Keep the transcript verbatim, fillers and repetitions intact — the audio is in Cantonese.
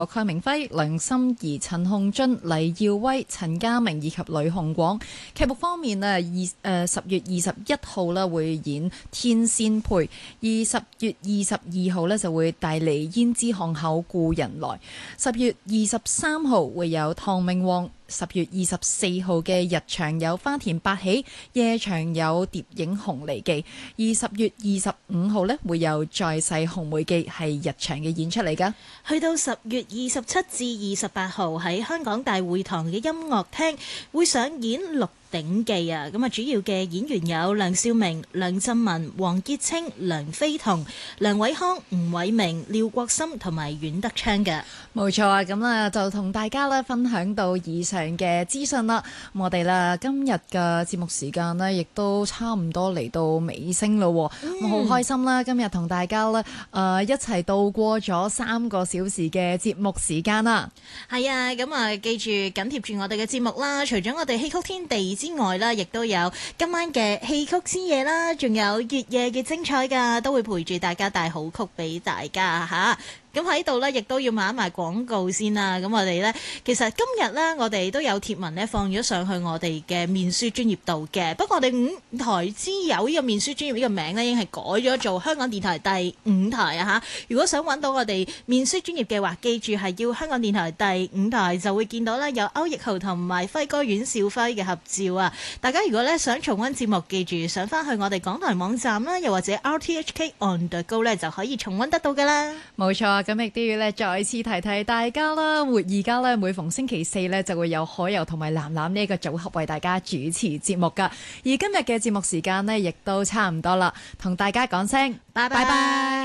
蓋明輝、梁心怡、陳紅津、黎耀威、陳家明以及呂紅廣。劇目方面啊，二誒十月二十一號啦會演《天仙配》，而十月二十二號呢就會帶嚟《胭脂巷口故人來》。十月二十三號會有《唐明皇》。十月二十四號嘅日場有花田八喜，夜場有蝶影紅梨記，而十月二十五號呢會有再世紅梅記係日場嘅演出嚟㗎。 去到十月二十七至二十八號喺香港大會堂嘅音樂廳會上演《鹿鼎記》啊，咁啊主要嘅演員有梁少明、梁振文、黃潔清、梁飛彤、梁偉康、吳偉明、廖國森同埋阮德昌嘅。 冇錯啊，咁啊就同大家咧分享到以上嘅資訊啦。咁我哋啦今日嘅節目時間呢，亦都差唔多嚟到尾聲咯。咁好、嗯、開心啦！今日同大家咧誒、呃、一齊度過咗三個小時嘅節目時間啦。 係啊，咁啊記住緊貼住我哋嘅節目啦。除咗我哋戲曲天地之外啦，亦都有今晚嘅戲曲之夜啦，仲有月夜嘅精彩噶，都會陪住大家帶好曲俾大家吓。咁喺度呢，亦都要買埋廣告先啦。咁我哋呢，其實今日呢，我哋都有貼文呢放咗上去我哋嘅面書專頁度嘅。不過我哋五台之友呢個面書專頁呢個名呢，已經係改咗做香港電台第五台啊吓。如果想揾到我哋面書專頁嘅話，記住係要香港電台第五台，就會見到呢有歐奕豪同埋輝哥阮兆輝嘅合照啊。大家如果呢想重溫節目，記住上翻去我哋港台網站啦，又或者 R T H K On The Go 呢，就可以重溫得到噶啦。 冇錯。咁亦都要咧再次提提大家啦，活而家咧每逢星期四咧就會有海游同埋藍藍呢個組合為大家主持節目噶，而今日嘅節目時間呢，亦都差唔多啦，同大家講聲拜拜。